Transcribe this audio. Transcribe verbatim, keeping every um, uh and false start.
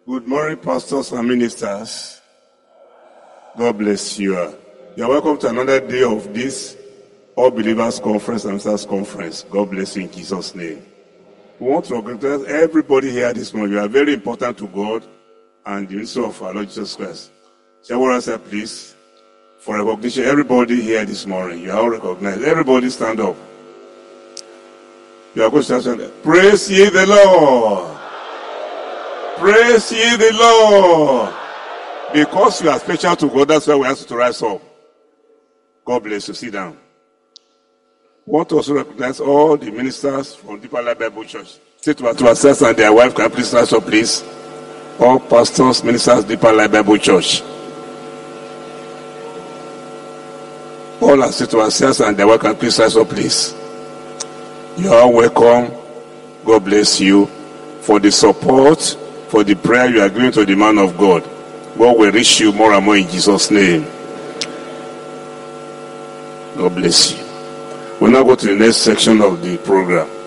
Good morning, pastors and ministers. God bless you. You are welcome to another day of this All Believers Conference and Ministers Conference. God bless you in Jesus' name. We want to recognize everybody here this morning. You are very important to God and the ministry of our Lord Jesus Christ. Shall we answer, please? For recognition, everybody here this morning, you are all recognized. Everybody stand up. You are going to stand up. Praise ye the Lord. Praise ye the Lord. Because you are special to God, that's why we ask you to rise up. God bless you. Sit down. We want to also recognize all the ministers from Deeper Life Bible Church. Say to ourselves and their wife, can please rise up, please. All pastors, ministers, Deeper Life Bible Church. All are say to ourselves and their wife, can please rise up, please. You are welcome. God bless you for the support, for the prayer you are giving to the man of God. God will reach you more and more in Jesus' name. God bless you. We'll now go to the next section of the program.